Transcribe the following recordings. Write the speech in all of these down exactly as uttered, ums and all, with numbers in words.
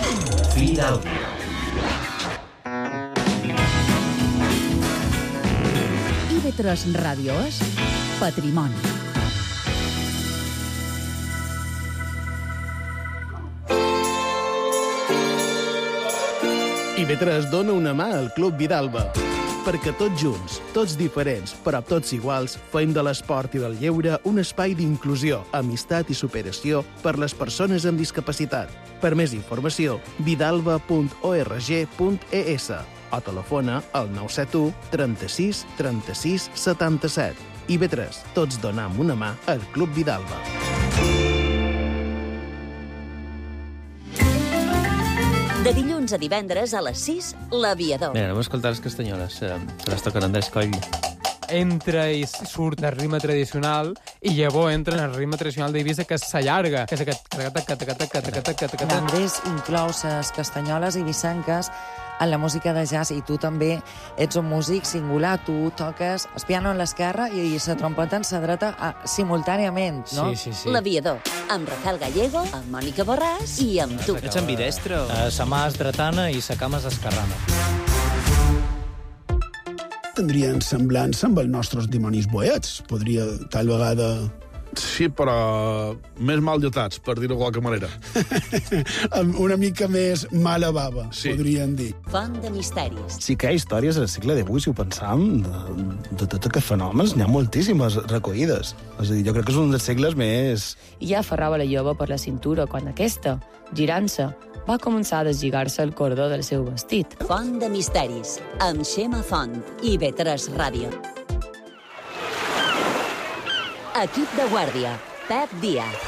Fidalgo. I V tres Ràdio és Patrimoni. I V tres dona una mà al Club Vidalba, perquè tots junts, tots diferents, però tots iguals, fem de l'esport i del lleure un espai d'inclusió, amistat i superació per les persones amb discapacitat. Per més informació, vidalba punt org punt es o telefona al nou set u trenta-sis trenta-sis setanta-set. I V tres, tots donam una mà al Club Vidalba. De dilluns a divendres a les sis, L'Aviador. Mira, anem a escoltar les castanyoles, eh, que les toquen Andrés Coll. Entra i surt del ritme tradicional i llavors entra en el ritme tradicional d'Eivissa, que s'allarga, que és aquest... L'Andrés inclou les castanyoles eivissenques en la música de jazz, i tu també ets un músic singular. Tu toques el piano en l'esquerra i la trompeta en la dreta simultàniament, no? Sí, sí, sí. L'Aviador, amb Rafael Gallego, amb Mònica Borràs i amb tu. Ets ambidestro? Uh, sa mà és dretana i sa cama és esquerrana. Tindrien semblança amb els nostres dimonis boets. Podria, tal vegada... Sí, però més mal dotats, per dir-ho de qualque manera. Una mica més mala bava, sí. Podríem dir. Font de misteris. Sí que hi ha històries al segle divuit, si ho pensam, de, de tots aquests fenòmens. N'hi ha moltíssimes recollides. És a dir, jo crec que és un dels segles més... I ja aferrava la jove per la cintura quan aquesta, girant-se, va començar a deslligar-se el cordó del seu vestit. Font de misteris, amb Xema Font, I V tres Ràdio. Equip de guàrdia, Pep Díaz.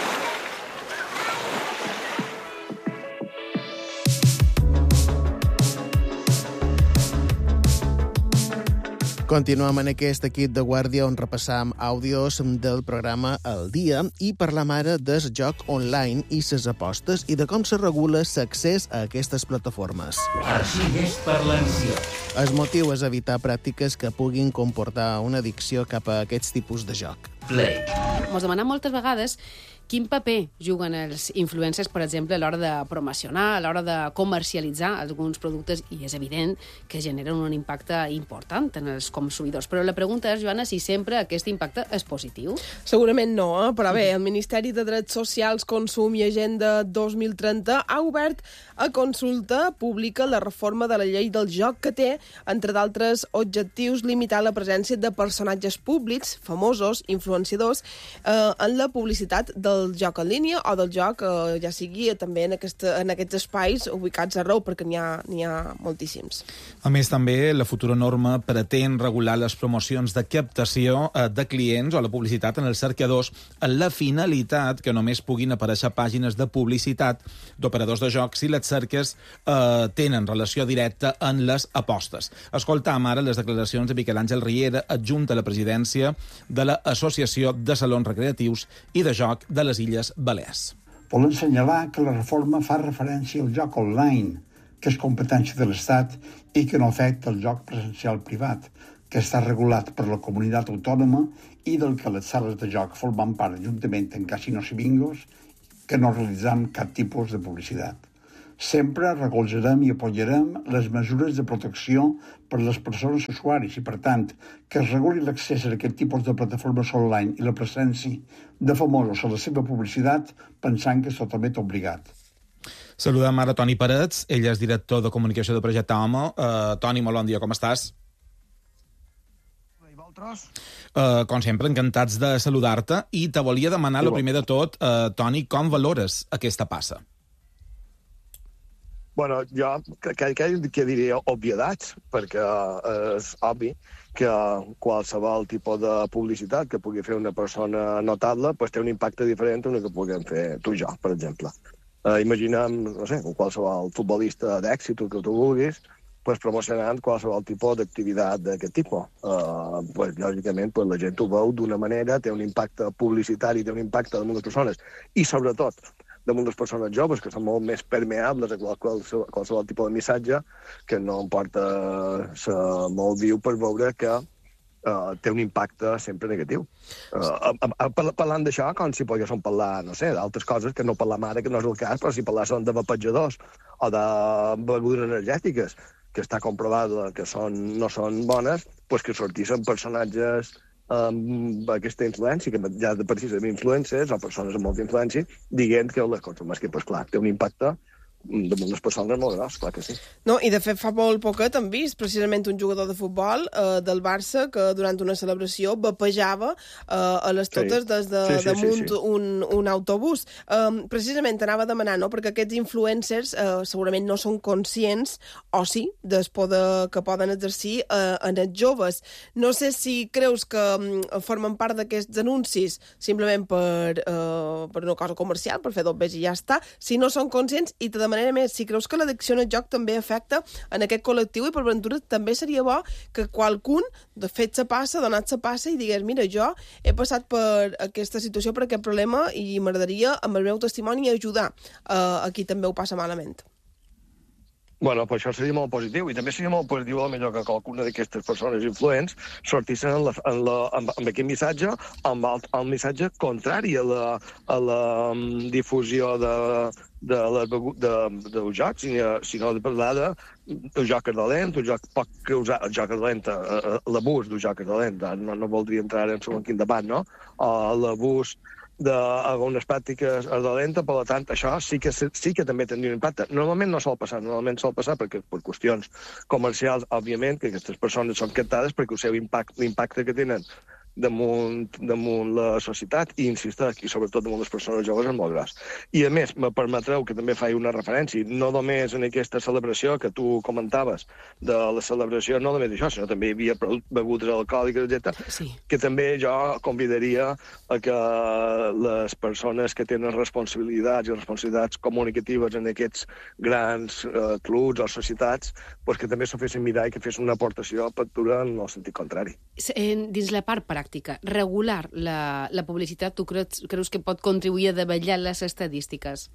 Continuem en aquest equip de guàrdia on repassam àudios del programa El Dia i parlam ara del joc online i ses apostes i de com se regula l'accés a aquestes plataformes. Arxives per l'ancià. El motiu és evitar pràctiques que puguin comportar una addicció cap a aquests tipus de joc. Play. Mos demanem moltes vegades quin paper juguen els influencers, per exemple, a l'hora de promocionar, a l'hora de comercialitzar alguns productes, i és evident que generen un impacte important en els consumidors. Però la pregunta és, Joana, si sempre aquest impacte és positiu? Segurament no, eh? Però bé, el Ministeri de Drets Socials, Consum i Agenda dos mil trenta ha obert a consulta pública la reforma de la llei del joc que té, entre d'altres objectius, limitar la presència de personatges públics, famosos, influenciadors, eh, en la publicitat del del joc en línia o del joc, eh, ja sigui també en, aquesta, en aquests espais ubicats arreu, perquè n'hi ha, n'hi ha moltíssims. A més, també, la futura norma pretén regular les promocions de captació eh, de clients o la publicitat en els cercadors amb la finalitat que només puguin aparèixer pàgines de publicitat d'operadors de jocs si les cerques eh, tenen relació directa en les apostes. Escoltam ara les declaracions de Miquel Àngel Riera, adjunt a la presidència de l'Associació de Salons Recreatius i de Joc de les Illes Balears. Volem assenyalar que la reforma fa referència al joc online, que és competència de l'Estat i que no afecta el joc presencial privat, que està regulat per la comunitat autònoma i del que les sales de joc formen part juntament amb casinos i bingos, que no realitzem cap tipus de publicitat. Sempre recolzarem i apoyarem les mesures de protecció per a les persones usuaris i, per tant, que es reguli l'accés a aquest tipus de plataformes online i la presència de famosos a la seva publicitat, pensant que és totalment obligat. Saludem ara Toni Parets, ell és director de comunicació de Projecte Homo. Uh, Toni, molt bon dia, com estàs? I vosaltres? Uh, com sempre, encantats de saludar-te, i te volia demanar, el primer de tot, uh, Toni, com valores aquesta passa? Bueno, jo que, que, que diria obviedats, perquè és obvi que qualsevol tipus de publicitat que pugui fer una persona notable pues, té un impacte diferent a una que puguem fer tu i jo, per exemple. Uh, imaginem, no sé, qualsevol futbolista d'èxit, el que tu vulguis, pues, promocionant qualsevol tipus d'activitat d'aquest tipus. Uh, pues, lògicament, pues, la gent ho veu d'una manera, té un impacte publicitari, té un impacte damunt les persones, i sobretot damunt les persones joves, que són molt més permeables a qualsevol, qualsevol tipus de missatge, que no em porta ser molt viu per veure que Uh, té un impacte sempre negatiu. Uh, uh, uh, parlant d'això, com si poguéssim parlar, no sé, d'altres coses que no parlam ara, que no és el cas, però si parlàssim de vapejadors o de begudes energètiques, que està comprovada que són, no són bones, pues que sortissin personatges amb aquesta influència, que ja de precisament influencers o persones amb molta influència, dient que les consumeix, que, pues, clar, té un impacte de moltes persones molt gros, clar que sí. No, i de fet fa molt poquet hem vist precisament un jugador de futbol eh, del Barça que durant una celebració vapejava eh, a les totes sí. des de sí, sí, damunt sí, sí. Un, un autobús. Eh, precisament anava a demanar, no?, perquè aquests influencers eh, segurament no són conscients, o sí, del poder que poden exercir eh, en els joves. No sé si creus que eh, formen part d'aquests anuncis simplement per, eh, per una cosa comercial, per fer dobbers i ja està, si no són conscients, i te manera més, si creus que l'addicció al joc també afecta en aquest col·lectiu i per ventura també seria bo que qualcun de fet se passa, donat se passa i digués, mira, jo he passat per aquesta situació, per aquest problema i m'agradaria amb el meu testimoni ajudar uh, a qui també ho passa malament. Bueno, pues això seria molt positiu, i també seria molt positiu a millor que qualcuna d'aquestes persones influents sortissin en la, en la, amb, amb aquest missatge, amb el, el missatge contrari a la, a la um, difusió de, de, de, de, dels jocs, sinó de parlar de, del joc és dolent, el joc pot causar el joc és dolent, l'abús del joc és dolent, no, no voldria entrar en segon quin debat, no? O l'abús d'algunes pràctiques és dolenta, per tant, això sí que, sí que també tindria un impacte. Normalment no sol passar, normalment sol passar perquè per qüestions comercials, òbviament, que aquestes persones són captades perquè el seu impacte, l'impacte que tenen damunt, damunt la societat, i insisteix, i sobretot damunt les persones joves, és molt gros. I a més, me permetreu que també faci una referència, no només en aquesta celebració que tu comentaves, de la celebració, no només això, sinó també hi havia begudes alcohòliques, etcètera, sí. Que també jo convidaria a que les persones que tenen responsabilitats i responsabilitats comunicatives en aquests grans eh, clubs o societats, pues que també s'ho fessin mirar i que fessin una aportació a factura en el sentit contrari. Dins la part pràctica, regular la, la publicitat, tu creus, creus que pot contribuir a davallar les estadístiques?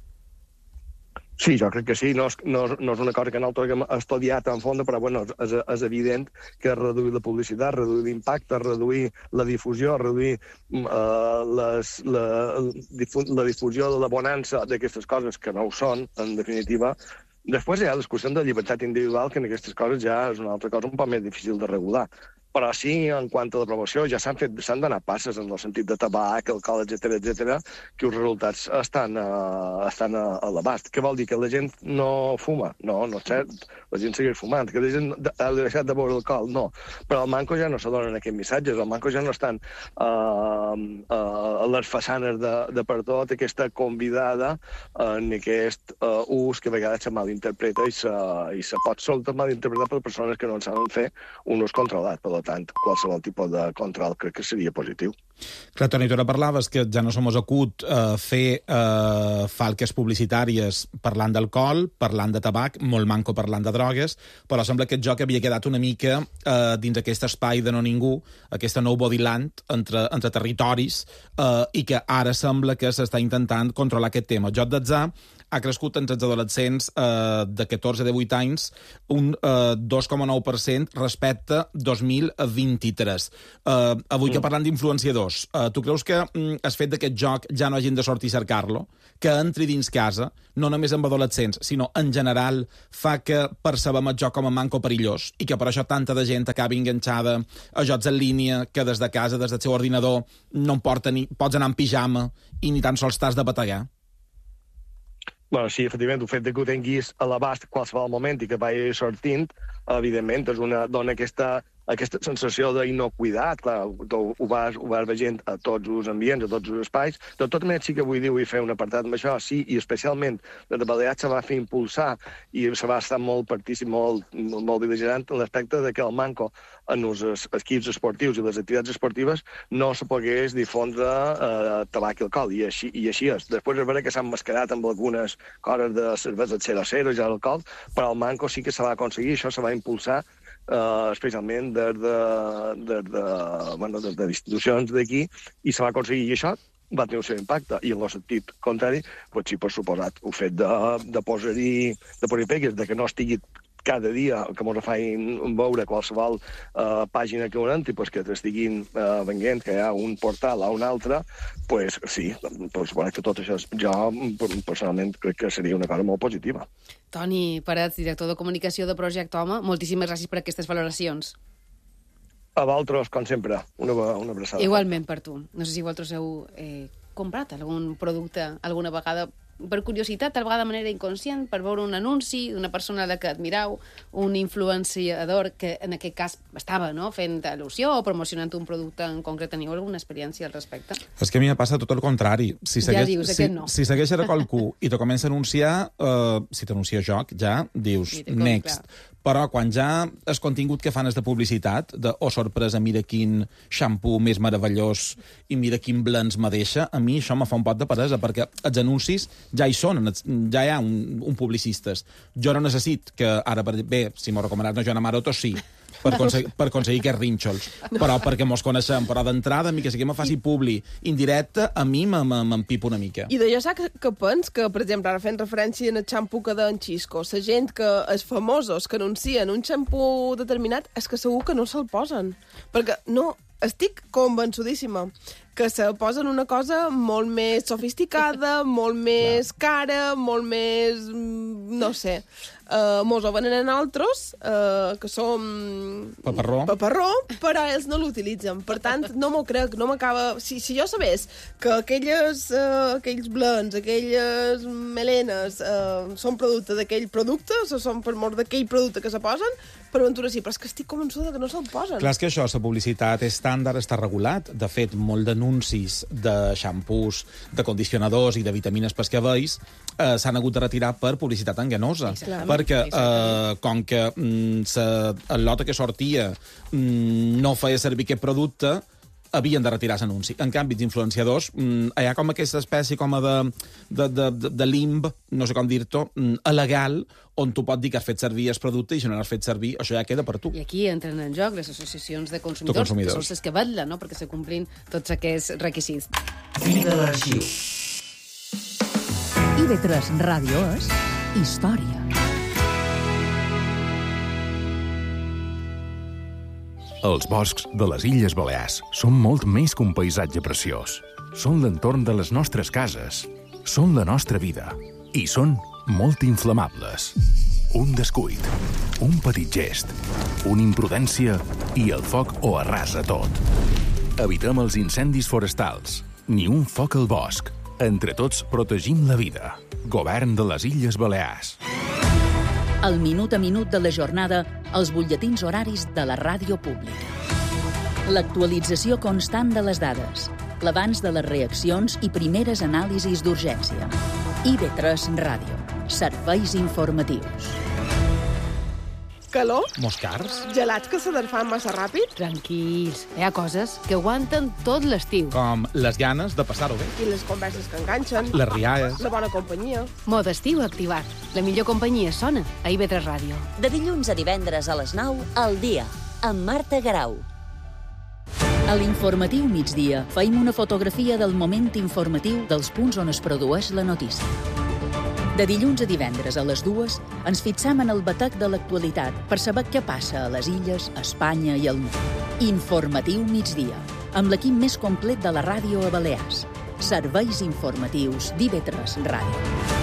Sí, jo crec que sí. No és, no, no és una cosa que nosaltres hem estudiat en fons, però bueno, és, és evident que reduir la publicitat, reduir l'impacte, reduir la difusió, reduir uh, les, la, la difusió de la bonança d'aquestes coses que no ho són, en definitiva. Després hi ha les qüestions de llibertat individual, que en aquestes coses ja és una altra cosa un poc més difícil de regular. Però sí, en quant a la promoció, ja s'han fet, s'han donat passes en el sentit de tabac, alcohol, etcètera, etcètera, que els resultats estan, uh, estan a, a l'abast. Què vol dir? Que la gent no fuma? No, no és cert. La gent segueix fumant. Que la gent ha deixat de beure alcohol? No. Però al manco ja no se donen aquests missatges. Al manco ja no estan uh, uh, a les façanes de, de per tot aquesta convidada en aquest uh, ús que a vegades se malinterpreta i se, i se pot soltar malinterpretar per persones que no en saben fer un ús controlat. Per tant, qualsevol tipus de control crec que seria positiu. Clar, Toni, tu ara parlaves que ja no som acut eh, fer eh, falques publicitàries parlant d'alcohol, parlant de tabac, molt manco parlant de drogues, però sembla que aquest joc havia quedat una mica eh, dins aquest espai de no ningú, aquesta nobody land entre, entre territoris, eh, i que ara sembla que s'està intentant controlar aquest tema. El joc d'atzar ha crescut entre els adolescents eh, de catorze a divuit anys un eh, dos coma nou per cent respecte a dos mil vint-i-tres. Eh, avui que parlant d'influenciadors, eh, tu creus que mm, el fet d'aquest joc ja no hagin de sortir a cercar-lo, que entri dins casa, no només amb adolescents, sinó en general, fa que percebem el joc com a manco perillós i que per això tanta de gent acabi enganxada a jocs en línia que des de casa, des del seu ordinador, no en porta ni, pots anar en pijama i ni tan sols t'has de bategar? Bueno, sí, efectivament, el fet que ho tinguis a l'abast qualsevol moment i que vagi sortint, evidentment, és una, dona aquesta, aquesta sensació d'inocuïtat. Clar, ho vas, ho vas veient a tots els ambients, a tots els espais. De tota manera, sí que vull dir, vull fer un apartat amb això, sí, i especialment des de Balears se va fer impulsar i se va estar molt partícip, molt, molt, molt diligent en l'aspecte de que el manco en els equips esportius i les activitats esportives no se pogués difondre eh, tabac i alcohol, i així, i així és. Després és veritat que s'han mascarat amb algunes coses de cervesa zero a zero i alcohol, però el manco sí que se va aconseguir, això se va impulsar Uh, especialment des de, de, de, bueno, des de institucions d'aquí, i se va aconseguir, i això va tenir el seu impacte, i en el sentit contrari, pues sí, per suposat, el fet de, de posar-hi de posar-hi pegues, de que no estigui cada dia que ens facin veure qualsevol uh, pàgina que un entri, pues, que t'estiguin uh, venguent, que hi ha un portal a un altre, pues, sí, pues, bueno, que tot això jo personalment crec que seria una cosa molt positiva. Toni Parets, director de comunicació de Projecte Home, moltíssimes gràcies per aquestes valoracions. A vosaltres, com sempre, una, una abraçada. Igualment per tu. No sé si vosaltres heu eh, comprat algun producte alguna vegada per curiositat, tal vegada de manera inconscient, per veure un anunci d'una persona que admirau, un influenciador que en aquest cas estava no, fent al·lusió o promocionant un producte en concret. Teniu alguna experiència al respecte? És que a mi em passa tot el contrari. Si segueix, ja dius, si, aquest no. Si segueix a qualcú i te comença a anunciar, uh, si t'anuncia joc, ja dius next. Clar. Però quan ja el contingut que fan és de publicitat, de, oh, sorpresa, mira quin xampú més meravellós i mira quin blens me deixa, a mi això me fa un pot de peresa, perquè els anuncis ja hi són, ja hi ha un, un publicistes. Jo no necessit que ara, bé, si m'ho recomanat no Joana Maroto, sí, per aconseguir, per aconseguir aquests rínxols, no. Però perquè mos coneixem, però d'entrada, a mi que sí que me faci publi indirecte, a mi m'empipa una mica. I d'allò saps que pens que, per exemple, ara fent referència en el xampú que d'en Xisco, la gent que és famosos, que anuncien un xampú determinat, és que segur que no se'l posen. Perquè no, estic convençudíssima que se posen una cosa molt més sofisticada, molt més cara, molt més... no sé... Uh, mos ho venen en altres, uh, que som... Paparró. Paparró, però ells no l'utilitzen. Per tant, no m'ho crec, no m'acaba... Si, si jo sabés que aquelles, uh, aquells blends, aquelles melenes uh, són producte d'aquell producte, o són per mort d'aquell producte que se posen, per aventura sí, però és que estic convençuda que no se'l posen. Clar, és que això, la publicitat estàndard està regulat. De fet, molt d'anuncis de xampús, de condicionadors i de vitamines pels cabells eh, s'han hagut de retirar per publicitat enganosa. Sí, perquè, eh, com que mm, sa, el lot que sortia mm, no feia servir aquest producte, havien de retirar l'anunci. En canvi, els influenciadors, mm, hi ha com aquesta espècie com a de, de, de, de, de limb, no sé com dir-t'ho, mm, alegal, on tu pots dir que has fet servir el producte i si no l'has fet servir, això ja queda per tu. I aquí entren en joc les associacions de consumidors, de consumidors. Que són les que vetllen, no?, perquè se complin tots aquests requisits. Fi de l'arxiu. I ve tres Ràdio és història. Els boscs de les Illes Balears són molt més que un paisatge preciós. Són l'entorn de les nostres cases, són la nostra vida i són molt inflamables. Un descuit, un petit gest, una imprudència i el foc ho arrasa tot. Evitem els incendis forestals, ni un foc al bosc. Entre tots protegim la vida. Govern de les Illes Balears. El minut a minut de la jornada, els butlletins horaris de la ràdio pública. L'actualització constant de les dades, l'abans de les reaccions i primeres anàlisis d'urgència. I ve tres Ràdio. Serveis informatius. Calor? Moscars? Gelats que se desfan massa ràpid? Tranquils, hi ha coses que aguanten tot l'estiu. Com les ganes de passar-ho bé. I les converses que enganxen. Les rialles. La bona companyia. Mode estiu activat. La millor companyia sona a I V tres Ràdio. De dilluns a divendres a les nou, al dia, amb Marta Garau. A l'informatiu migdia feim una fotografia del moment informatiu dels punts on es produeix la notícia. De dilluns a divendres a les dues ens fixam en el batec de l'actualitat per saber què passa a les illes, a Espanya i al món. Informatiu migdia, amb l'equip més complet de la ràdio a Balears. Serveis informatius d'I V tres Ràdio.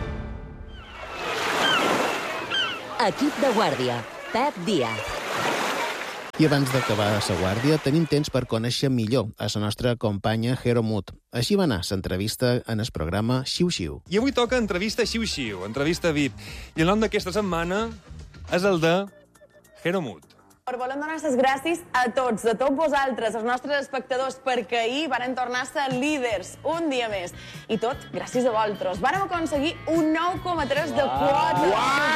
Equip de guàrdia, Pep Díaz. I abans d'acabar la guàrdia, tenim temps per conèixer millor a la nostra companya Hero Mood. Així va anar l'entrevista en el programa Xiu Xiu. I avui toca entrevista Xiu Xiu, entrevista V I P. I el nom d'aquesta setmana és el de Hero Mood. Volem donar les gràcies a tots, a tots vosaltres, als nostres espectadors, perquè ahir varen tornar a ser líders un dia més. I tot gràcies a vosaltres. Vàrem aconseguir un nou coma tres de quota.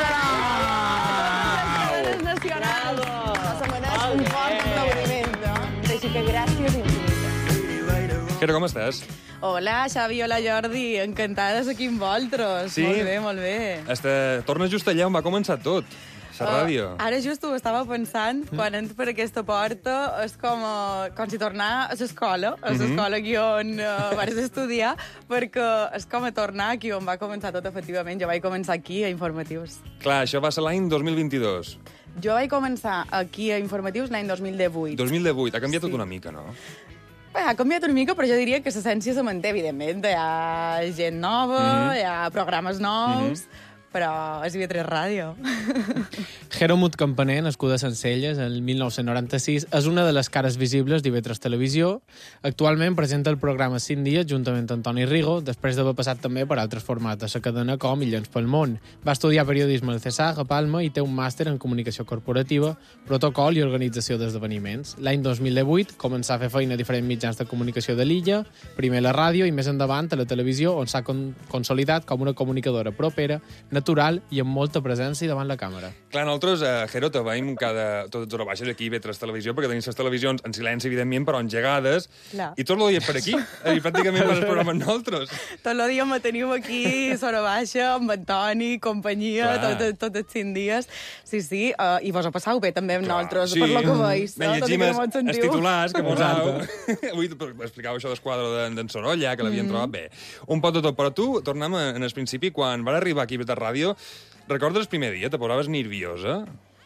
Uau! Nacionals. Se mereix un fort aplaudiment, no? Així que gràcies infinites. Hero, com estàs? Hola, Xavi, hola, Jordi. Encantada de ser aquí amb vosaltres. Sí. Molt bé, molt bé. Hasta... Torna just allà on va començar tot. La ràdio. Uh, ara just ho estava pensant, quan entro per aquesta porta és com, uh, com si tornar a l'escola, a l'escola aquí on uh, vaig estudiar, perquè és com a tornar aquí on va començar tot, efectivament. Jo vaig començar aquí, a Informatius. Clar, això va ser l'any dos mil vint-i-dos. Jo vaig començar aquí a Informatius l'any dos mil divuit. dos mil divuit. Ha canviat sí. tot una mica, no? Bé, ha canviat una mica, però jo diria que l'essència se manté, evidentment. Hi ha gent nova, mm-hmm. hi ha programes nous... Mm-hmm. però és I V tres Ràdio. Jero Mut Campaner, nascuda a Sencelles el mil nou-cents noranta-sis, és una de les cares visibles d'I V tres Televisió. Actualment presenta el programa cinc dies juntament amb Antoni Rigo, després d'haver passat també per altres formats de la cadena com Illons pel món. Va estudiar periodisme al CESAG a Palma i té un màster en comunicació corporativa, protocol i organització d'esdeveniments. L'any dos mil divuit començà a fer feina a diferents mitjans de comunicació de l'illa, primer a la ràdio i més endavant a la televisió, on s'ha con consolidat com una comunicadora propera, natural i amb molta presència davant la càmera. Clar, nosaltres a Jero te veiem cada... totes hores baixes aquí a I V tres Televisió, perquè tenim les televisions en silenci, evidentment, però engegades, Clar. I tot el dia per aquí, i pràcticament per el programa amb nosaltres. Tot el dia me teniu aquí, sora baixa, amb Antoni, companyia, tots tot, tot els cinc dies. Sí, sí, uh, i vos ho passau bé també amb Clar, nosaltres, sí. per lo que veus. Ben llegim no? els, els titulars que posau. Avui explicava això d'Esquadro d'en Sorolla, que l'havien mm. trobat bé. Un pot de tot, però tu, tornem en el principi, quan va arribar aquí a I V tres Ràdio, recordes el primer dia? Te posaves nerviosa?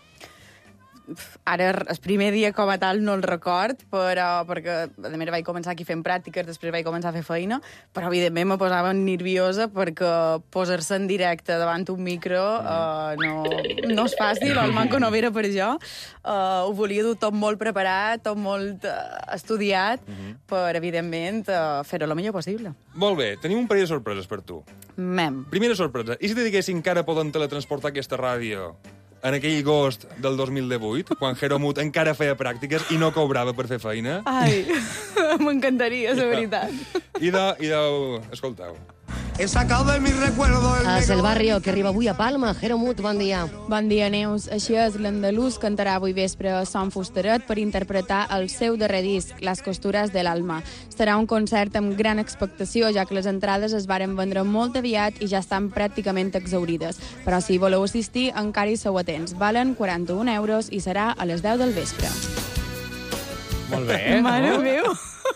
Ara, el primer dia com a tal no el record, però perquè a més vaig començar aquí fent pràctiques, després vaig començar a fer feina, però evidentment me posava nerviosa perquè posar-se en directe davant un micro uh, no, no és fàcil, el manco no era per jo. Uh, ho volia dur tot molt preparat, tot molt uh, estudiat, uh-huh. per, evidentment, uh, fer-ho el millor possible. Molt bé, tenim un parell de sorpreses per tu. Mem. Primera sorpresa, i si te diguessin que ara poden teletransportar aquesta ràdio en aquell agost del dos mil divuit, quan Jero Mut encara feia pràctiques i no cobrava per fer feina? Ai, m'encantaria, la veritat. I de, i de... escolteu. He sacado de mi recuerdo... El és el barrio que arriba avui a Palma. Jero Mut, bon dia. Bon dia, Neus. Així és, l'andalús cantarà avui vespre a Son Fustaret per interpretar el seu darrer disc, Les costures de l'alma. Serà un concert amb gran expectació, ja que les entrades es varen vendre molt aviat i ja estan pràcticament exaurides. Però si voleu assistir, encara hi sou atents. Valen quaranta-un euros i serà a les deu del vespre. Molt bé, no? Mare meu!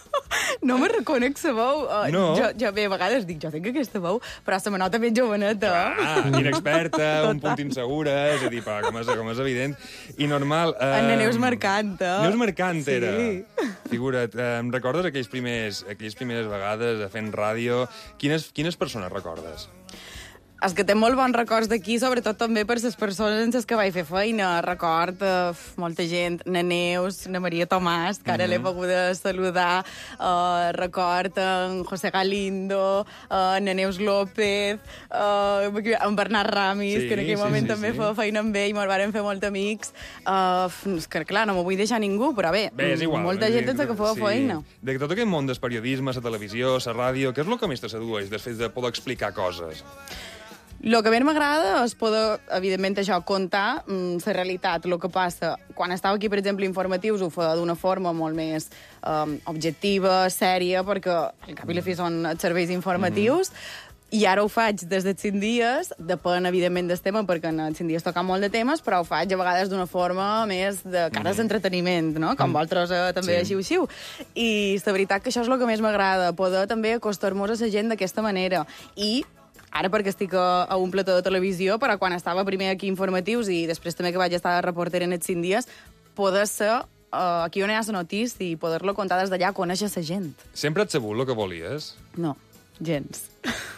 No me reconec la veu. Uh, no. Jo, jo bé, a vegades dic, jo tinc aquesta veu, però se me nota ben joveneta. Ah, inexperta, un punt insegura, és a dir, però com és, com és evident. I normal... Uh, en Neus Mercant, eh? Neus Mercant sí. era. Figura't, eh, em recordes aquells primers, aquelles primeres vegades fent ràdio? Quines, quines persones recordes? És que té molt bons records d'aquí, sobretot també per les persones en les que vaig fer feina. Record uh, molta gent, na Neus, na Maria Tomàs, que ara mm-hmm. l'he pogut saludar, uh, record en José Galindo, uh, na Neus López, uh, en Bernat Ramis, sí, que en aquell sí, moment sí, també sí. feia feina amb ell, me'l varen fer molt amics. Uh, és que, clar, no m'ho vull deixar ningú, però bé, bé és igual, molta gent sense que feia sí. feina. De tot aquest món del periodisme, la televisió, la ràdio, què és el que més te sedueix després de poder explicar coses? El que més m'agrada és poder, evidentment, això, contar mm, la realitat, el que passa. Quan estava aquí, per exemple, Informatius, ho feia d'una forma molt més um, objectiva, sèria, perquè al cap i la fi són els serveis informatius, mm-hmm. i ara ho faig des dels cinc dies, depèn, evidentment, del tema, perquè en els cinc dies toca molt de temes, però ho faig a vegades d'una forma més de cares d'entreteniment, no? Com mm. vosaltres eh, també sí. així-així. I la veritat que això és el que més m'agrada, poder també acostar-nos a la gent d'aquesta manera. I ara perquè estic a, a un plató de televisió, però quan estava primer aquí Informatius i després també que vaig estar de reporter en els cinc dies, poder ser uh, aquí on hi ha la notícia i poder-lo contar des d'allà, conèixer la gent. Sempre et sabut el que volies? No, gens.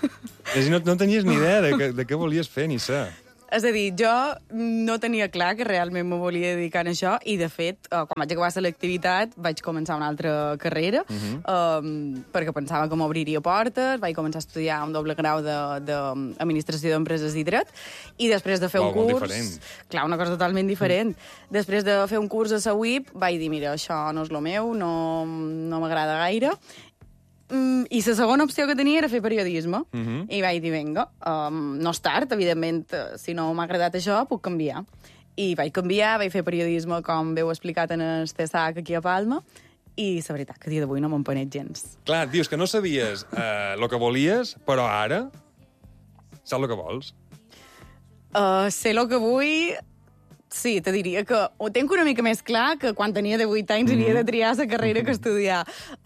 És no, no tenies ni idea de, que, de què volies fer, ni ser. És a dir, jo no tenia clar que realment me volia dedicar a això i, de fet, eh, quan vaig acabar selectivitat vaig començar una altra carrera uh-huh. um, perquè pensava que m'obriria portes, vaig començar a estudiar un doble grau d'Administració de, d'Empreses i Dret i després de fer wow, un curs... Diferent. Clar, una cosa totalment diferent. Mm. Després de fer un curs a la U I P vaig dir, mira, això no és el meu, no, no m'agrada gaire. Mm, I la segona opció que tenia era fer periodisme. Uh-huh. I vaig dir, vinga, um, no és tard, evidentment, si no m'ha agradat això, puc canviar. I vaig canviar, vaig fer periodisme, com veu explicat en el CESAC aquí a Palma, i la veritat que a dia d'avui no m'empenet gens. Clar, dius que no sabies el eh, que volies, però ara saps el que vols. Uh, sé el que vull... Sí, te diria que ho tinc una mica més clar que quan tenia divuit anys havia de triar la carrera que estudiar.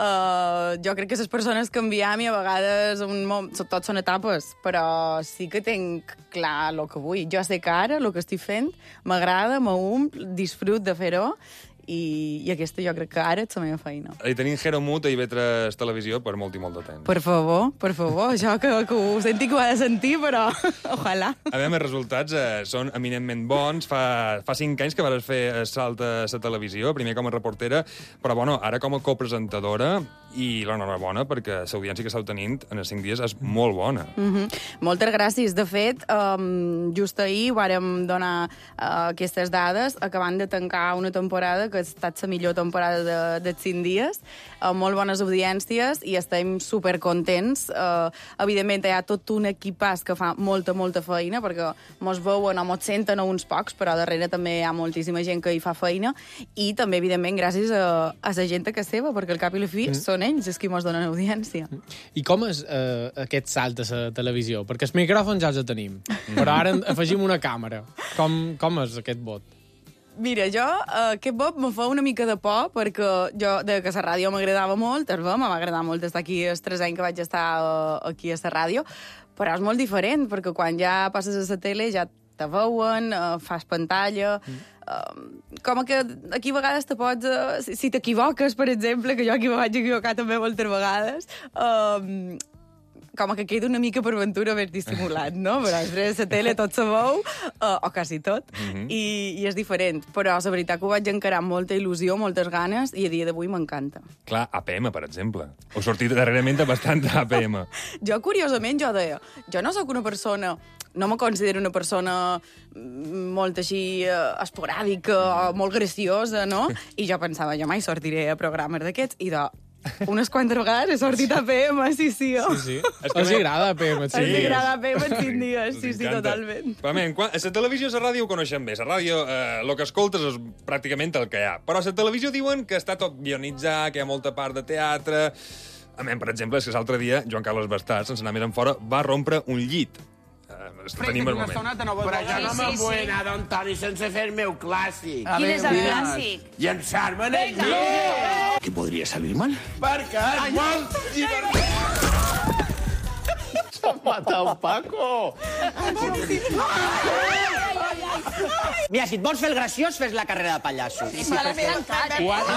Uh, jo crec que les persones canviem i a vegades un món, tot són etapes, però sí que tinc clar el que vull. Jo sé que ara el que estic fent m'agrada, m'omple, disfrut de fer-ho, i, i aquesta jo crec que ara és la meva feina. I tenim Jero Mut a I V tres Televisió per molt i molt de temps. Per favor, per favor, això que, que ho senti que ho ha de sentir, però ojalà. A veure, els resultats eh, són eminentment bons. Fa, fa cinc anys que vas fer el salt a la televisió, primer com a reportera, però bueno, ara com a copresentadora, i l'enhorabona perquè l'audiència que esteu tenint en els cinc dies és molt bona. Mm-hmm. Moltes gràcies. De fet, um, just ahir vàrem donar uh, aquestes dades, acabant de tancar una temporada que ha estat la millor temporada de, de cinc dies, amb molt bones audiències i estem supercontents. Uh, evidentment, hi ha tot un equipàs que fa molta, molta feina, perquè mos veuen o mos senten a uns pocs, però darrere també hi ha moltíssima gent que hi fa feina, i també, evidentment, gràcies a, a la gent que seva, perquè al cap i la fi mm. són ells és qui mos donen audiència. I com és eh, aquest salt a la televisió? Perquè els micròfons ja els tenim, però ara afegim una càmera. Com, com és aquest vot? Mira, jo, uh, aquest bob me fa una mica de por, perquè jo, de que la ràdio m'agradava molt, es va, m'ha agradat molt estar aquí els tres anys que vaig estar uh, aquí a la ràdio, però és molt diferent, perquè quan ja passes a la tele ja te veuen, uh, fas pantalla... Mm. Uh, com que aquí a vegades te pots... Uh, si si t'equivoques, per exemple, que jo aquí me vaig equivocar també moltes vegades... Uh, com que queda una mica per aventura més dissimulat, no? Però després la tele tot sabeu, uh, o quasi tot, mm-hmm. i, i és diferent. Però la veritat que ho vaig encarar amb molta il·lusió, moltes ganes, i a dia d'avui m'encanta. Clar, A P M, per exemple. Heu sortit darrerament bastant A P M. Jo, curiosament, jo deia, jo no sóc una persona... No me considero una persona molt així uh, esporàdica o molt graciosa, no? I jo pensava, jo mai sortiré a programes d'aquests, i de... Unes quantes vegades he sortit a P M, sí, sí. Oh. Sí, sí. És que els agrada a P M, sí. Els agrada a P M en cinc dies, sí, sí, totalment. Però, man, quan, a la televisió i la ràdio ho coneixem bé. La ràdio, eh, el que escoltes és pràcticament el que hi ha. Però a la televisió diuen que està tot guionitzat, que hi ha molta part de teatre... A mi, per exemple, és que l'altre dia Joan Carles Bastard, sense anar més enfora, va rompre un llit. Tenim el moment. No però jo no me'n vull anar, don Toni, sense fer el meu clàssic. Quin és el clàssic? Llançar-me en el llit. Què podria salir mal? Perquè és molt divertit. S'ha matat Paco. Mira, si et vols fer el graciós, fes la carrera de pallasso. Sí, sí, l'he trencat.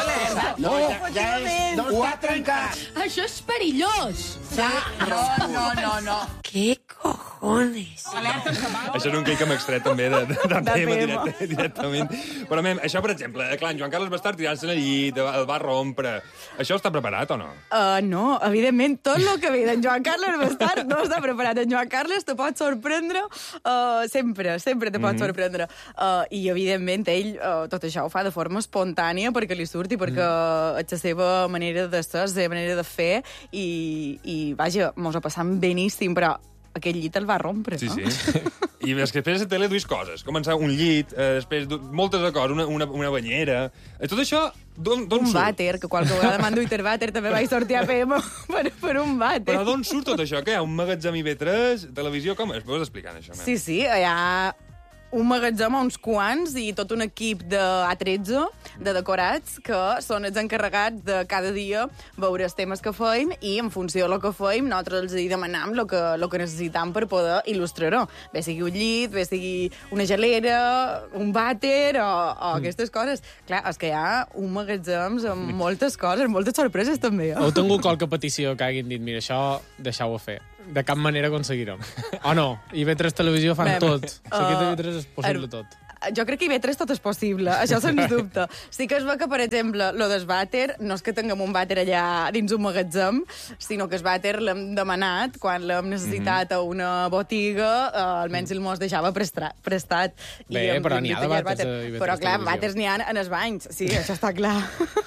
No, ja és... Ho ha trencat. Això és perillós. No, no, no, no. Què cojones? Això és un clic que m'ha extret també de, de, de, de P M direct, directament. Però, mem, això, per exemple, clar, en Joan Carles Bastard tirant-se en el llit, el va rompre. Això està preparat o no? Uh, no, evidentment, tot el que ve d'en Joan Carles Bastard no està preparat. En Joan Carles te pot sorprendre uh, sempre, sempre te pot mm-hmm. sorprendre. Uh, I, evidentment, ell uh, tot això ho fa de forma espontània perquè li surti, perquè mm. és la seva manera de ser, la seva manera de fer, i, i vaja, mos ho passam beníssim, però aquell llit el va rompre, sí, no? Sí, sí. I és que després a la tele duis coses. Començar un llit, eh, després moltes de coses, una, una, una banyera... Tot això, d'on surt? Un vàter, que qualque vegada m'han duit el vàter, també vaig sortir a P M per, per un vàter. Però d'on surt tot això? Què hi ha? Un magatzem I V tres, televisió, com és? Pots explicar això? Sí, sí, hi ha un magatzem a uns quants i tot un equip de A tretze, de decorats, que són els encarregats de cada dia veure els temes que feim i, en funció del que feim, nosaltres els hi demanam el que, el que necessitam per poder il·lustrar-ho. Bé sigui un llit, bé sigui una gelera, un vàter o, o mm. aquestes coses. Clar, és que hi ha un magatzem amb moltes coses, moltes sorpreses també. Eh? Heu tingut qualque petició que hagin dit, mira, això deixau-ho fer. De cap manera aconseguirem. O no, I V tres Televisió fan Bem, tot. Uh, si aquí I V tres és possible tot. Jo crec que I V tres tot és possible, això sens dubte. Sí que es veu que, per exemple, lo del vàter, no és que tinguem un vàter allà dins un magatzem, sinó que el vàter l'hem demanat quan l'hem necessitat mm-hmm. a una botiga, uh, almenys el mos deixava prestat. prestat Bé, i però n'hi ha de vàters a I V tres Però, clar, Televisió. Vàters n'hi ha en els banys, sí, això està clar.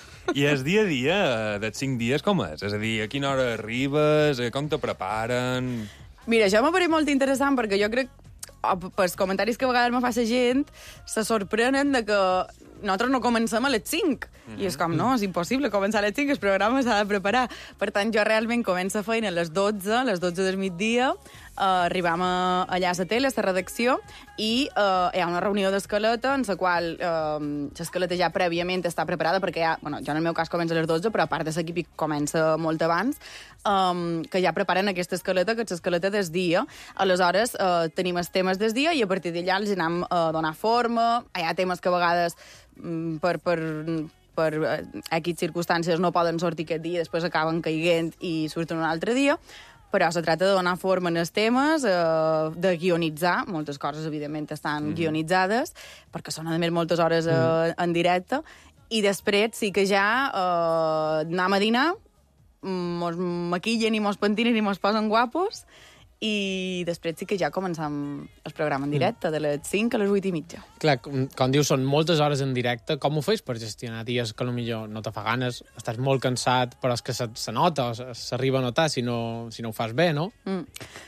I el dia a dia dels cinc dies com és? És a dir, a quina hora arribes? Com te preparen? Mira, això m'ha parit molt interessant perquè jo crec, pels comentaris que a vegades me fa la gent, se sorprenen de que nosaltres no comencem a les cinc. Mm-hmm. I és com, no, és impossible començar a les cinc, el programa s'ha de preparar. Per tant, jo realment començo a feina a les dotze, a les dotze del migdia, uh, arribam a, allà a la tele, a la redacció, i uh, hi ha una reunió d'escaleta en la qual uh, l'escaleta ja prèviament està preparada, perquè ja, bueno, jo en el meu cas comença a les dotze, però a part de l'equip comença molt abans, um, que ja preparen aquesta escaleta, que és l'escaleta del dia. Aleshores, uh, tenim els temes del dia i a partir d'allà els anem a donar forma. Hi ha temes que a vegades um, per, per, per X circumstàncies no poden sortir aquest dia, després acaben caiguent i surten un altre dia, però se tracta de donar forma en els temes, eh, de guionitzar, moltes coses, evidentment, estan mm. guionitzades, perquè són, a més, moltes hores eh, mm. en directe, i després sí que ja eh, anem a dinar, mos maquillen i mos pentinen i mos posen guapos, i després sí que ja comencem el programa en directe, de les cinc a les vuit i mitja. Clar, com, com dius, són moltes hores en directe. Com ho fes per gestionar dies que potser no te fa ganes, estàs molt cansat, però és que se, se nota, s'arriba a notar si no, si no ho fas bé, no? Mm.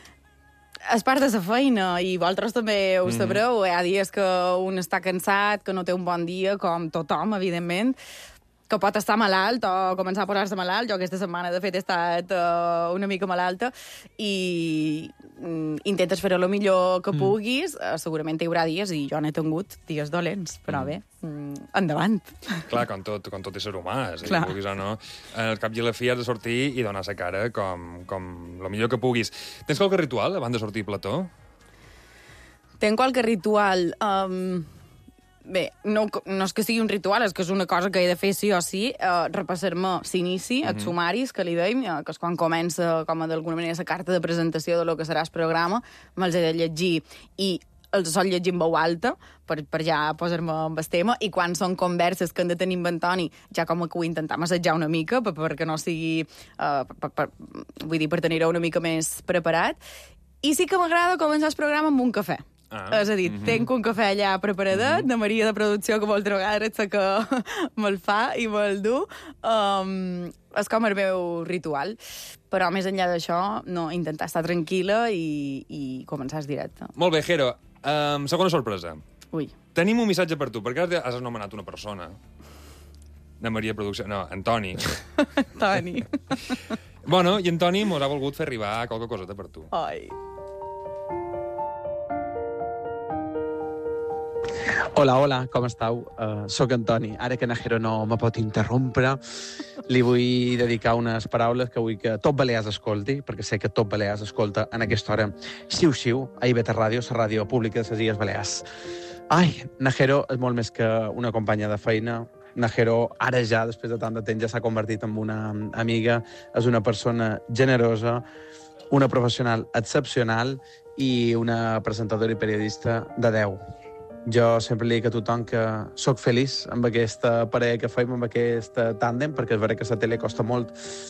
És part de la feina, i vosaltres també ho sabreu. Mm. Hi ha dies que un està cansat, que no té un bon dia, com tothom, evidentment, que pot estar malalt o començar a posar-se malalt. Jo aquesta setmana, de fet, he estat uh, una mica malalta i mm, intentes fer-ho el millor que puguis. Mm. Uh, segurament hi haurà dies, i jo n'he tingut dies dolents, però mm. bé, mm, endavant. Clar, com tot, com tot ésser humà, és a dir, vulguis o no, al cap i a la fi has de sortir i donar la cara com, com el millor que puguis. Tens qualque ritual abans de sortir a plató? Tenc qualque ritual... Um... Bé, no, no és que sigui un ritual, és que és una cosa que he de fer sí o sí, eh, repassar-me l'inici, mm -hmm. els sumaris, que li deim, eh, que és quan comença, com d'alguna manera, la carta de presentació de lo que serà el programa, me'ls he de llegir i els sol llegir en veu alta, per, per ja posar-me amb el tema, i quan són converses que han de tenir amb Antoni, ja com que ho intentam assajar una mica, per, perquè no sigui... Eh, per, per, vull dir, per tenir-ho una mica més preparat. I sí que m'agrada començar el programa amb un cafè. Ah. És a dir, mm -hmm. tenc un cafè allà preparadet, mm -hmm. de Maria de producció, que moltes vegades sé que me'l fa i me'l du. Um, és com el meu ritual. Però més enllà d'això, no, intentar estar tranquil·la i, i començar el directe. Molt bé, Jero. Um, segona sorpresa. Ui. Tenim un missatge per tu, perquè has anomenat una persona. De Maria Producció... No, Antoni. Antoni. Bueno, i Antoni mos ha volgut fer arribar qualque coseta per tu. Ai... Hola, hola, com estàu? Uh, soc Antoni. Ara que Najero no me pot interrompre, li vull dedicar unes paraules que vull que tot Balears escolti, perquè sé que tot Balears escolta en aquesta hora xiu-xiu a I V T Ràdio, la ràdio pública de les Illes Balears. Ai, Najero és molt més que una companya de feina. Najero, ara ja, després de tant de temps, ja s'ha convertit en una amiga. És una persona generosa, una professional excepcional i una presentadora i periodista de deu. Jo sempre li dic a tothom que sóc feliç amb aquesta parella que fem, amb aquest tàndem, perquè és veritat que a la tele costa molt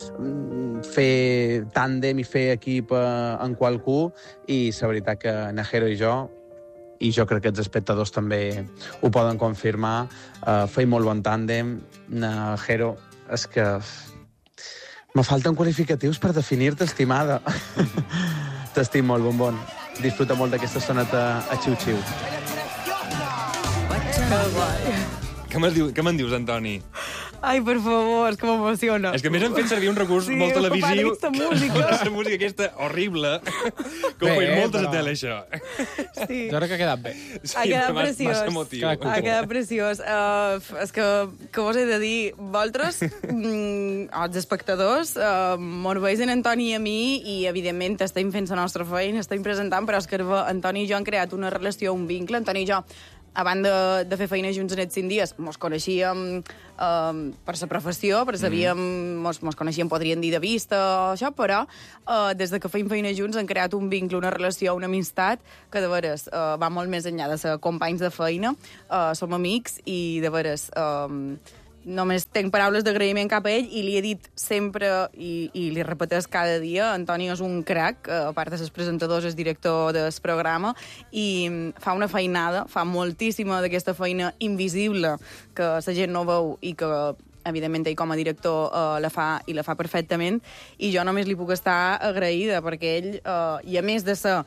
fer tàndem i fer equip en qualcú, i la veritat que Najero i jo, i jo crec que els espectadors també ho poden confirmar, uh, feim molt bon tàndem. Najero, és que me falten qualificatius per definir-te, estimada. T'estim molt, bombon. Disfruta molt d'aquesta soneta a xiu-xiu. Què me'n diu, què me'n dius, Antoni? Ai, per favor, és que m'emociona. És que a més hem fet servir un recurs sí, molt televisiu. Sí, aquesta música. Aquesta música aquesta horrible, que ho feim moltes a tele, això. Sí. Jo crec que ha quedat bé. Sí, ha quedat preciós. Massa emotiu. Ha quedat preciós. Uh, és que, que vos he de dir, vosaltres, mm, els espectadors, uh, mos veus en Antoni i a mi, i evidentment estem fent la nostra feina, estem presentant, però és que Antoni i jo hem creat una relació, un vincle. Antoni i jo, abans de, de fer feina junts en aquests cinc dies, mos coneixíem eh, per la professió, però sabíem, mm. mos, mos coneixíem, podríem dir, de vista o això, però eh, des de que feim feina junts hem creat un vincle, una relació, una amistat, que de veres eh, va molt més enllà de ser companys de feina, eh, som amics i de veres... Eh, només tenc paraules d'agraïment cap a ell, i li he dit sempre, i, i li repeteix cada dia, Antoni és un crac, a part de ser presentador, és director del programa, i fa una feinada, fa moltíssima d'aquesta feina invisible que la gent no veu i que, evidentment, ell com a director eh, la fa, i la fa perfectament, i jo només li puc estar agraïda, perquè ell, eh, i a més de ser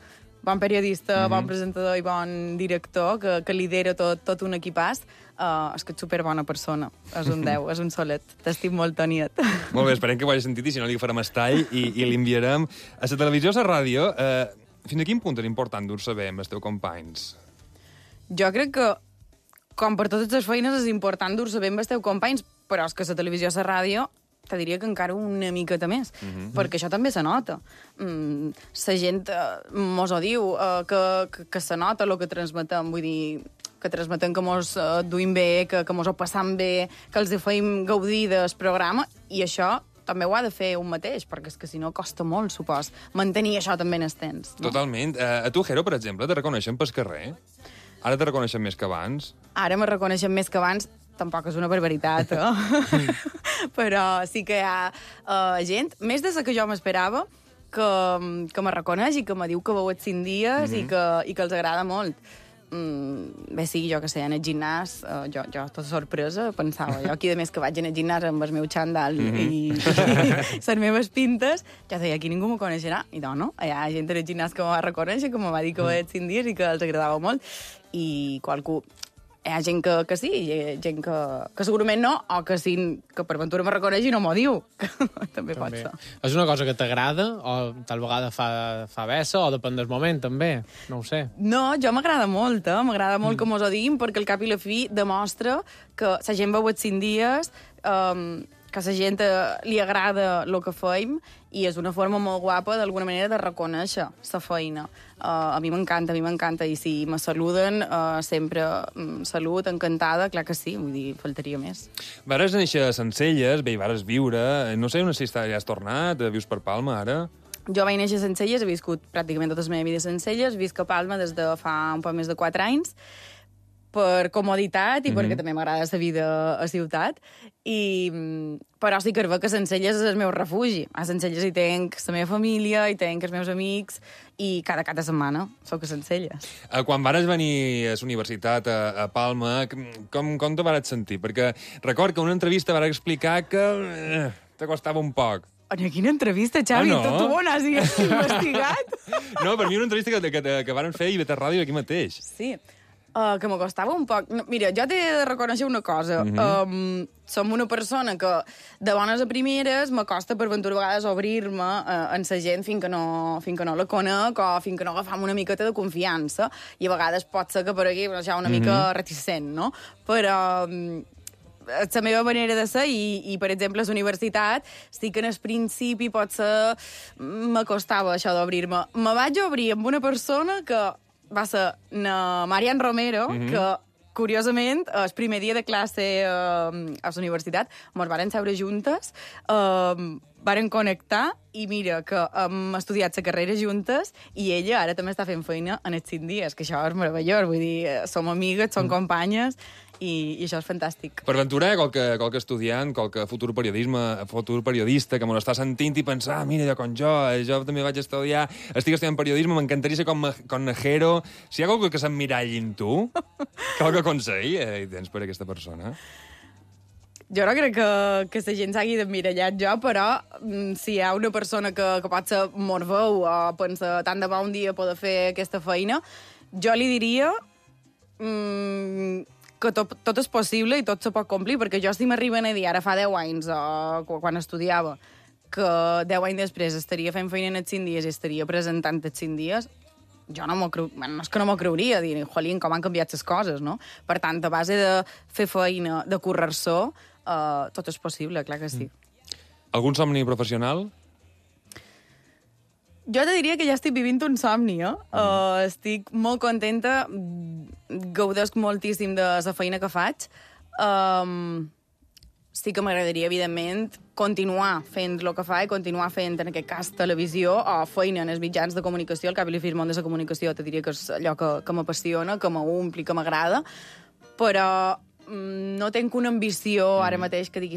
bon periodista, Mhm. bon presentador i bon director, que, que lidera tot, tot un equipàs, uh, és que ets superbona persona. És un deu, és un solet. T'estim molt, Toniet. Molt bé, esperem que ho hagi sentit i si no li farem estall i, i l'enviarem. A la televisió, a la ràdio, eh, fins a quin punt és important dur saber amb els teus companys? Jo crec que, com per totes les feines, és important dur-se bé amb els teus companys, però és que la televisió i la ràdio te diria que encara una miqueta més, Mhm. perquè això també se nota. Mm, la gent eh, mos ho diu, eh, que, que, que se nota el que transmetem, vull dir, que transmetem que mos eh, duim bé, que, que mos ho passam bé, que els feim gaudir del programa, i això també ho ha de fer un mateix, perquè és que si no costa molt, supos, mantenir això també en el temps. No? Totalment. Eh, a tu, Jero, per exemple, te reconeixen pel carrer? Ara te reconeixen més que abans? Ara me reconeixen més que abans, tampoc és una barbaritat, eh? Però sí que hi ha uh, gent, més de la que jo m'esperava, que, que me reconeix i que me diu que veu els cinc dies Mhm. i, que, i que els agrada molt. Mm, bé, sí, jo que sé, en el gimnàs, uh, jo, jo tota sorpresa, pensava, jo aquí de més que vaig en el gimnàs amb el meu xandall Mhm. i, i les meves pintes, jo deia, aquí ningú me coneixerà. I no, no, hi ha gent en el gimnàs que me va reconèixer, que me va dir que veia els cinc dies i que els agradava molt. I qualcú... Hi ha gent que, que sí, hi ha gent que, que segurament no, o que, sí, que per ventura me reconeix i no m'ho diu. També pot També. ser. És una cosa que t'agrada, o tal vegada fa, fa bessa, o depèn del moment, també. No ho sé. No, jo m'agrada molt, eh? M'agrada molt mm. que mos ho diguin, perquè al cap i la fi demostra que la gent veu els cinc dies, um, que a la gent eh, li agrada el que feim, i és una forma molt guapa, d'alguna manera, de reconèixer la feina. Uh, a mi m'encanta, a mi m'encanta, i si me saluden, uh, sempre um, salut, encantada, clar que sí, vull dir, faltaria més. Vares néixer a Sencelles, bé, hi vares viure... No sé on si ja has tornat, vius per Palma, ara? Jo vaig néixer a Sencelles, he viscut pràcticament tota la meva vida a Sencelles, visc a Palma des de fa un poc més de quatre anys, per comoditat i Mhm. perquè també m'agrada la vida a ciutat. I, però sí que veig que Sencelles és el meu refugi. A Sencelles hi tenc la meva família, hi tenc els meus amics, i cada cap de setmana soc a Sencelles. Eh, Quan vares venir a la universitat a, a Palma, com, com te vares sentir? Perquè record que en una entrevista vares explicar que eh, te costava un poc. En quina entrevista, Xavi? Ah, no? Tu, tu on has investigat? No, per mi una entrevista que, que, que varen fer a I V T Ràdio aquí mateix. Sí. Uh, que me costava un poc. No, mira, jo t'he de reconèixer una cosa. Mhm. um, som una persona que, de bones a primeres, me costa per ventura a vegades obrir-me uh, en sa gent fins que, no, fins que no la conec o fins que no agafam una miqueta de confiança. I a vegades pot ser que per aquí ja una mica Mhm. reticent, no? Però... Um, és la meva manera de ser i, i, per exemple, a la universitat sí que en el principi potser m'acostava això d'obrir-me. Me vaig obrir amb una persona que va ser na Marian Romero, Mhm. que curiosament, el primer dia de classe eh, a la universitat, ens varen seure juntes, eh, varen connectar, i mira, que hem estudiat la carrera juntes, i ella ara també està fent feina en els cinc dies, que això és meravellós, vull dir, eh, som amigues, som companyes, i, i això és fantàstic. Per ventura, eh, qualque, qualque estudiant, qualque futur periodisme, futur periodista que me l'està sentint i pensar, ah, mira, jo com jo, eh, jo també vaig estudiar, estic estudiant periodisme, m'encantaria ser com, com Najero. Si hi ha qualque que s'emmiralli en tu, qualque consell eh, tens per a aquesta persona? Jo no crec que, que la gent s'hagi d'emmirallar jo, però mm, si hi ha una persona que, que pot ser molt veu o pensa tant de bo un dia poder fer aquesta feina, jo li diria mm, que tot, tot és possible i tot se pot complir, perquè jo si m'arriben a dir ara fa deu anys o quan estudiava que deu anys després estaria fent feina en els cinc dies i estaria presentant els cinc dies, jo no m'ho creu... Bueno, no és que no m'ho creuria, dir, jolín, com han canviat les coses, no? Per tant, a base de fer feina, de currar-s'ho, uh, tot és possible, clar que sí. Algun somni professional? Jo te diria que ja estic vivint un somni, eh? Uh, estic molt contenta, gaudesc moltíssim de la feina que faig. Um, sí que m'agradaria, evidentment, continuar fent el que fa i continuar fent, en aquest cas, televisió o feina en els mitjans de comunicació. Al cap i la fi, el món de la comunicació te diria que és allò que, que m'apassiona, que m'ompli, que m'agrada, però mm, no tinc una ambició ara mateix que digui